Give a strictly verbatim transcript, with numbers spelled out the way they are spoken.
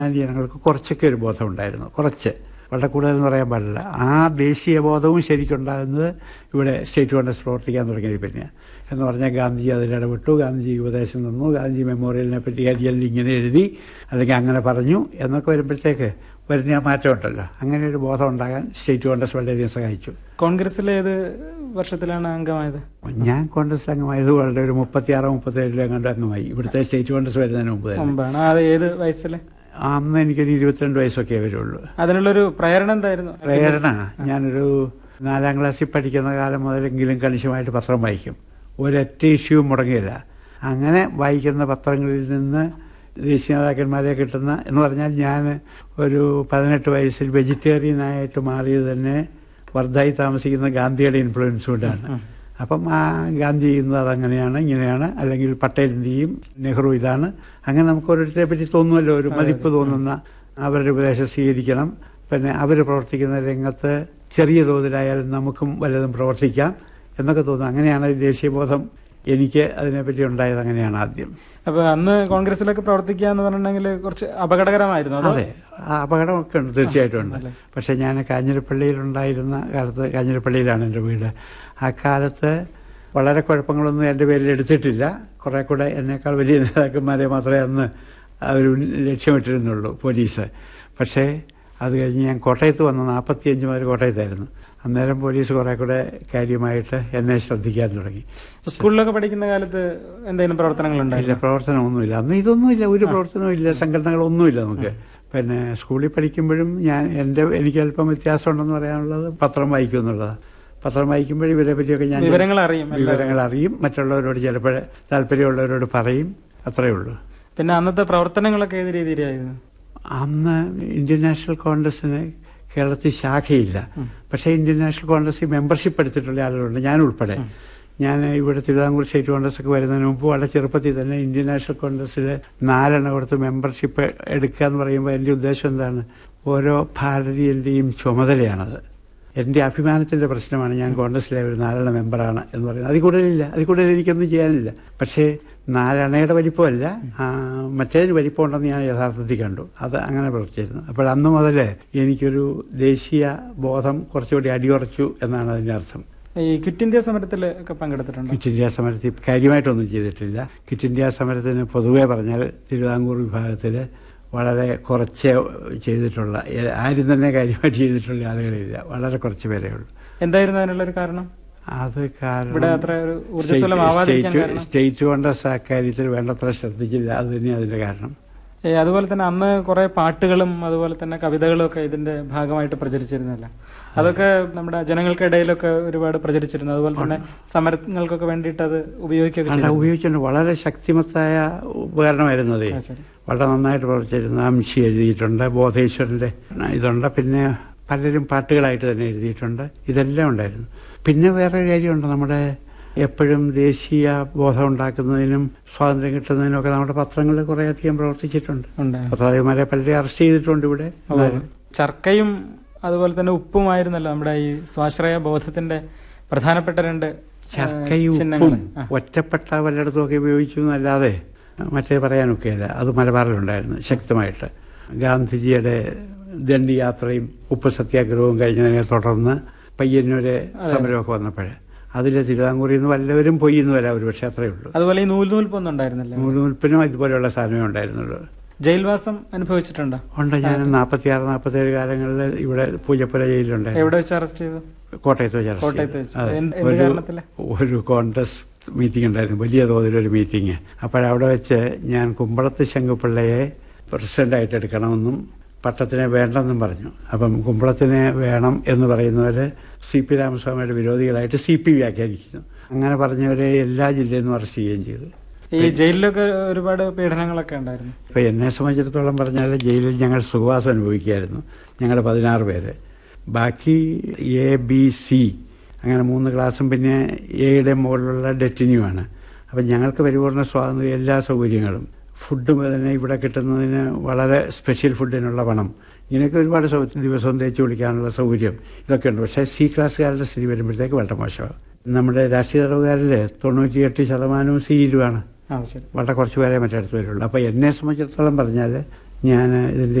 ജനങ്ങൾക്ക് കുറച്ചൊക്കെ ഒരു ബോധം ഉണ്ടായിരുന്നു, കുറച്ച്, വളരെ കൂടുതലെന്ന് പറയാൻ പാടില്ല. ആ ദേശീയ ബോധവും ശരിക്കുണ്ടാകുന്നത് ഇവിടെ സ്റ്റേറ്റ് കോൺഗ്രസ് പ്രവർത്തിക്കാൻ തുടങ്ങിയത് പിന്നെയാണ്. എന്ന് പറഞ്ഞാൽ ഗാന്ധിജി അതിലിടപെട്ടു, ഗാന്ധിജി ഉപദേശം തന്നു, ഗാന്ധി മെമ്മോറിയലിനെ പറ്റി കരിയലിൽ ഇങ്ങനെ എഴുതി അല്ലെങ്കിൽ അങ്ങനെ പറഞ്ഞു എന്നൊക്കെ വരുമ്പോഴത്തേക്ക് വരുന്ന ആ മാറ്റം ഉണ്ടല്ലോ, അങ്ങനെ ഒരു ബോധം ഉണ്ടാകാൻ സ്റ്റേറ്റ് കോൺഗ്രസ് വളരെയധികം സഹായിച്ചു. കോൺഗ്രസിൽ ഏത് വർഷത്തിലാണ് അംഗമായത്? ഞാൻ കോൺഗ്രസ് അംഗമായത് വളരെ ഒരു മുപ്പത്തിയാറോ മുപ്പത്തേഴിലോ കണ്ട് അംഗമായി. ഇവിടുത്തെ സ്റ്റേറ്റ് കോൺഗ്രസ് വരുന്നതിന് മുമ്പ് മുമ്പാണ്. അത് ഏത് വയസ്സിൽ? അന്ന് എനിക്കൊരു ഇരുപത്തിരണ്ട് വയസ്സൊക്കെ വരുള്ളൂ. അതിനുള്ളൊരു പ്രേരണ എന്തായിരുന്നു? പ്രേരണ, ഞാനൊരു നാലാം ക്ലാസ്സിൽ പഠിക്കുന്ന കാലം മുതലെങ്കിലും കണിശമായിട്ട് പത്രം വായിക്കും. ഒരൊറ്റ ഇഷ്യൂ മുടങ്ങിയില്ല. അങ്ങനെ വായിക്കുന്ന പത്രങ്ങളിൽ നിന്ന് ദേശീയ നേതാക്കന്മാരെ കിട്ടുന്ന എന്ന് പറഞ്ഞാൽ ഞാൻ ഒരു പതിനെട്ട് വയസ്സിൽ വെജിറ്റേറിയനായിട്ട് മാറിയത് തന്നെ വർദ്ധായി താമസിക്കുന്ന ഗാന്ധിയുടെ ഇൻഫ്ലുവൻസ് കൊണ്ടാണ്. അപ്പം ആ ഗാന്ധി ചെയ്യുന്നത് അതങ്ങനെയാണ്, ഇങ്ങനെയാണ്, അല്ലെങ്കിൽ പട്ടേൽ എന്ത് ചെയ്യും, നെഹ്റു ഇതാണ്, അങ്ങനെ നമുക്ക് ഓരോരുത്തരെ പറ്റി തോന്നുമല്ലോ, ഒരു മതിപ്പ് തോന്നുന്ന അവരുടെ ഉപദേശം സ്വീകരിക്കണം. പിന്നെ അവർ പ്രവർത്തിക്കുന്ന രംഗത്ത് ചെറിയ തോതിലായാലും നമുക്കും വല്ലതും പ്രവർത്തിക്കാം എന്നൊക്കെ തോന്നുന്നു. അങ്ങനെയാണ് ദേശീയബോധം എനിക്ക് അതിനെപ്പറ്റി ഉണ്ടായത്. അങ്ങനെയാണ് ആദ്യം. അപ്പോൾ അന്ന് കോൺഗ്രസിലൊക്കെ പ്രവർത്തിക്കുക എന്ന് പറഞ്ഞിട്ടുണ്ടെങ്കിൽ കുറച്ച് അപകടകരമായിരുന്നു. അതെ, ആ അപകടമൊക്കെ ഉണ്ട്, തീർച്ചയായിട്ടും ഉണ്ട്. പക്ഷേ ഞാൻ കാഞ്ഞിരപ്പള്ളിയിലുണ്ടായിരുന്ന കാലത്ത്, കാഞ്ഞിരപ്പള്ളിയിലാണ് എൻ്റെ വീട്, ആ കാലത്ത് വളരെ കുഴപ്പങ്ങളൊന്നും എൻ്റെ പേരിൽ എടുത്തിട്ടില്ല. കുറേ കൂടെ എന്നേക്കാൾ വലിയ നേതാക്കന്മാരെ മാത്രമേ അന്ന് അവർ ലക്ഷ്യമിട്ടിരുന്നുള്ളൂ, പോലീസ്. പക്ഷേ അത് കഴിഞ്ഞ് ഞാൻ കോട്ടയത്ത് വന്ന നാൽപ്പത്തിയഞ്ച് മുതൽ കോട്ടയത്തായിരുന്നു. അന്നേരം പോലീസ് കുറേ കൂടെ കാര്യമായിട്ട് എന്നെ ശ്രദ്ധിക്കാൻ തുടങ്ങി. സ്കൂളിലൊക്കെ പഠിക്കുന്ന കാലത്ത് എന്തെങ്കിലും പ്രവർത്തനങ്ങളുണ്ടായില്ല? പ്രവർത്തനമൊന്നുമില്ല അന്ന്, ഇതൊന്നുമില്ല, ഒരു പ്രവർത്തനവും ഇല്ല, സംഘടനകളൊന്നുമില്ല നമുക്ക്. പിന്നെ സ്കൂളിൽ പഠിക്കുമ്പോഴും ഞാൻ എൻ്റെ എനിക്ക് അല്പം വ്യത്യാസമുണ്ടെന്ന് പറയാനുള്ളത് പത്രം വായിക്കും എന്നുള്ളതാണ്. പത്രം വായിക്കുമ്പോഴും ഇവരെ പറ്റിയൊക്കെ ഞാൻ വിവരങ്ങൾ അറിയും വിവരങ്ങൾ അറിയും മറ്റുള്ളവരോട് ചിലപ്പോൾ താല്പര്യമുള്ളവരോട് പറയും, അത്രയേ ഉള്ളൂ. പിന്നെ അന്നത്തെ പ്രവർത്തനങ്ങളൊക്കെ ഏത് രീതിയിലായിരുന്നു? അന്ന് ഇന്ത്യൻ നാഷണൽ കോൺഗ്രസിന് കേരളത്തിൽ ശാഖയില്ല. പക്ഷേ ഇന്ത്യൻ നാഷണൽ കോൺഗ്രസിൽ മെമ്പർഷിപ്പ് എടുത്തിട്ടുള്ള ആളുകളുണ്ട്, ഞാൻ ഉൾപ്പെടെ. ഞാൻ ഇവിടെ തിരുവിതാംകൂർ സ്റ്റേറ്റ് കോൺഗ്രസ് ഒക്കെ വരുന്നതിന് മുമ്പ് വളരെ ചെറുപ്പത്തിൽ തന്നെ ഇന്ത്യൻ നാഷണൽ കോൺഗ്രസ്സിൽ നാലെണ്ണം കൊടുത്ത് മെമ്പർഷിപ്പ് എടുക്കുക എന്ന് പറയുമ്പോൾ എൻ്റെ ഉദ്ദേശം എന്താണ്, ഓരോ ഭാരതീയൻ്റെയും ചുമതലയാണത്. എൻ്റെ അഭിമാനത്തിൻ്റെ പ്രശ്നമാണ് ഞാൻ കോൺഗ്രസ്സിലെ ഒരു നാലെണ്ണ മെമ്പറാണ് എന്ന് പറയുന്നത്. അതിൽ കൂടുതലില്ല, അതിൽ കൂടുതൽ എനിക്കൊന്നും ചെയ്യാനില്ല. പക്ഷേ നാലെണ്ണയുടെ വലിപ്പമല്ല, മറ്റേതിന് വലിപ്പമുണ്ടെന്ന് ഞാൻ യഥാർത്ഥത്തിൽ കണ്ടു. അത് അങ്ങനെ പ്രവർത്തിച്ചിരുന്നു. അപ്പോൾ അന്ന് മുതൽ എനിക്കൊരു ദേശീയ ബോധം കുറച്ചുകൂടി അടിയുറച്ചു എന്നാണ് അതിൻ്റെ അർത്ഥം. ഈ ക്വിറ്റ് ഇന്ത്യ സമരത്തിൽ ഒക്കെ പങ്കെടുത്തിട്ടുണ്ട്? ക്വിറ്റ് ഇന്ത്യ സമരത്തിൽ കാര്യമായിട്ടൊന്നും ചെയ്തിട്ടില്ല. ക്വിറ്റ് ഇന്ത്യ സമരത്തിന് പൊതുവേ പറഞ്ഞാൽ തിരുവിതാംകൂർ വിഭാഗത്തിൽ വളരെ കുറച്ച് ചെയ്തിട്ടുള്ള, ആരും തന്നെ കാര്യമായിട്ട് ചെയ്തിട്ടുള്ള ആളുകളില്ല, വളരെ കുറച്ച് പേരേ ഉള്ളൂ. എന്തായിരുന്നു അതിനുള്ളൊരു കാരണം? അത് കാരണം സ്റ്റേറ്റ് കോൺഗ്രസ് അക്കാര്യത്തിൽ വേണ്ടത്ര ശ്രദ്ധിച്ചില്ല, അത് തന്നെ അതിന്റെ കാരണം. അതുപോലെ തന്നെ അന്ന് കുറെ പാട്ടുകളും അതുപോലെ തന്നെ കവിതകളും ഒക്കെ ഇതിന്റെ ഭാഗമായിട്ട് പ്രചരിച്ചിരുന്നല്ല, അതൊക്കെ നമ്മുടെ ജനങ്ങൾക്കിടയിലൊക്കെ ഒരുപാട് പ്രചരിച്ചിരുന്നു. അതുപോലെ തന്നെ സമരങ്ങൾക്കൊക്കെ വേണ്ടിയിട്ട് അത് ഉപയോഗിക്കുക ഉപയോഗിച്ചിട്ടുണ്ട്. വളരെ ശക്തിമത്തായ ഉപകരണമായിരുന്നു അത്, വളരെ നന്നായിട്ട് പ്രവർത്തിച്ചിരുന്നു. അംശി എഴുതിയിട്ടുണ്ട്, ബോധേശ്വരന്റെ ഇതുണ്ട്, പിന്നെ പലരും പാട്ടുകളായിട്ട് തന്നെ എഴുതിയിട്ടുണ്ട്. ഇതെല്ലാം ഉണ്ടായിരുന്നു. പിന്നെ വേറൊരു കാര്യമുണ്ട്, നമ്മുടെ എപ്പോഴും ദേശീയ ബോധം ഉണ്ടാക്കുന്നതിനും സ്വാതന്ത്ര്യം കിട്ടുന്നതിനും ഒക്കെ നമ്മുടെ പത്രങ്ങൾ കുറേ അധികം പ്രവർത്തിച്ചിട്ടുണ്ട്. പത്രാധിപന്മാരെ പലരെയും അറസ്റ്റ് ചെയ്തിട്ടുണ്ട് ഇവിടെ. ചർക്കയും അതുപോലെ തന്നെ ഉപ്പുമായിരുന്നല്ലോ നമ്മുടെ ഈ സ്വാശ്രയ ബോധത്തിന്റെ പ്രധാനപ്പെട്ട രണ്ട്. ചർക്കയും ഉപ്പും ഒറ്റപ്പെട്ട പലയിടത്തും ഒക്കെ ഉപയോഗിച്ചു എന്നല്ലാതെ മറ്റേ പറയാനൊക്കെയല്ല. അത് മലബാറിലുണ്ടായിരുന്നു ശക്തമായിട്ട്. ഗാന്ധിജിയുടെ ദണ്ഡി യാത്രയും ഉപ്പ് സത്യാഗ്രഹവും കഴിഞ്ഞതിനെ തുടർന്ന് പയ്യന്നൂര് സമരമൊക്കെ വന്നപ്പോഴേ അതിൽ തിരുവിതാംകൂറിൽ നിന്ന് വല്ലവരും പോയി എന്ന് വരാം, ഒരു പക്ഷേ അത്രയേ ഉള്ളൂ. അതുപോലെ ഈ നൂൽനൂൽപ്പൊന്നും ഉണ്ടായിരുന്നില്ല? നൂൽനൂൽപ്പിനും ഇതുപോലെയുള്ള സാധനമേ ഉണ്ടായിരുന്നുള്ളൂ. ജയിൽവാസം അനുഭവിച്ചിട്ടുണ്ടോ? ഉണ്ട്. ഞാൻ നാൽപ്പത്തിയാറ് നാൽപ്പത്തേഴ് കാലങ്ങളിൽ ഇവിടെ പൂജപ്പുര ജയിലുണ്ടായിരുന്നു. എവിടെ വെച്ച് അറസ്റ്റ് ചെയ്തു? കോട്ടയത്ത് വെച്ച് അറസ്റ്റ് ചെയ്തു. ഒരു കോൺഗ്രസ് മീറ്റിംഗ് ഉണ്ടായിരുന്നു, വലിയ തോതിലൊരു മീറ്റിംഗ്. അപ്പോഴവിടെ വെച്ച് ഞാൻ കുമ്പളത്ത് ശങ്കുപിള്ളയെ പ്രസിഡന്റായിട്ട് എടുക്കണമെന്നും പട്ടത്തിനെ വേണ്ടെന്നും പറഞ്ഞു. അപ്പം കുമ്പളത്തിനെ വേണം എന്ന് പറയുന്നവർ സി പി രാമസ്വാമിയുടെ വിരോധികളായിട്ട് സി പി വ്യാഖ്യാനിക്കുന്നു. അങ്ങനെ പറഞ്ഞവരെ എല്ലാ ജില്ലയിൽ നിന്നും അറസ്റ്റ് ചെയ്യുകയും ചെയ്തു. ഈ ജയിലിലൊക്കെ ഒരുപാട് പീഡനങ്ങളൊക്കെ ഉണ്ടായിരുന്നു. ഇപ്പം എന്നെ സംബന്ധിച്ചിടത്തോളം പറഞ്ഞാൽ ജയിലിൽ ഞങ്ങൾ സുഖവാസം അനുഭവിക്കുകയായിരുന്നു. ഞങ്ങൾ പതിനാറ് പേര്, ബാക്കി എ ബി സി അങ്ങനെ മൂന്ന് ക്ലാസ്സും പിന്നെ എയുടെ മുകളിലുള്ള ഡെറ്റിനിയുമാണ്. അപ്പം ഞങ്ങൾക്ക് പരിപൂർണ്ണ സ്വാതന്ത്ര്യം, എല്ലാ സൗകര്യങ്ങളും, ഫുഡ് തന്നെ ഇവിടെ കിട്ടുന്നതിന് വളരെ സ്പെഷ്യൽ ഫുഡിനുള്ള പണം, ഇങ്ങനെയൊക്കെ ഒരുപാട് ദിവസവും തേച്ച് കുളിക്കാനുള്ള സൗകര്യം ഇതൊക്കെ ഉണ്ട്. പക്ഷേ സി ക്ലാസ്സുകാരുടെ സ്ഥിതി വരുമ്പോഴത്തേക്ക് വളരെ മോശമാണ്. നമ്മുടെ രാഷ്ട്രീയ തടവുകാരിൽ തൊണ്ണൂറ്റിയെട്ട് ശതമാനവും സിയിലുമാണ്, വളരെ കുറച്ച് പേരെ മറ്റടുത്ത് വരുള്ളൂ. അപ്പോൾ എന്നെ സംബന്ധിച്ചിടത്തോളം പറഞ്ഞാൽ ഞാൻ ഇതിൻ്റെ